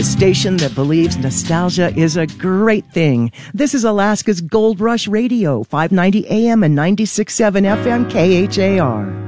the station that believes nostalgia is a great thing. This is Alaska's Gold Rush Radio, 590 AM and 96.7 FM KHAR.